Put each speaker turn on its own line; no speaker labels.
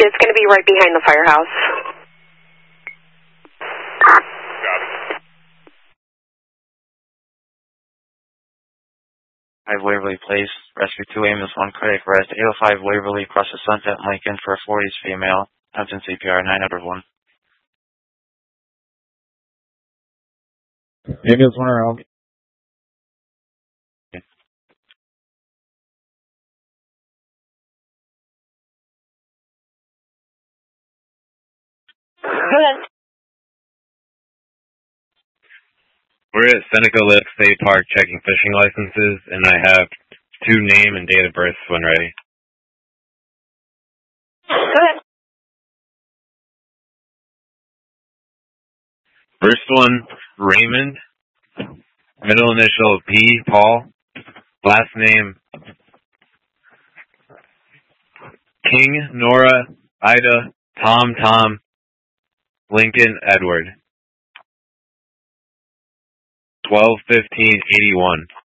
It's going to be right behind the firehouse.
Waverly Place, Rescue 2 ambulance 1 cardiac arrest, 805 Waverly, across the Sunset Lincoln for a 40s female. Hampton CPR, 901.
Ambulance 1 around.
We're at Seneca Lake State Park checking fishing licenses, and I have 2 name and date of births when ready.
Go ahead.
First one, Raymond. Middle initial P, Paul. Last name, King, Nora, Ida, Tom, Lincoln, Edward. 12-15-81.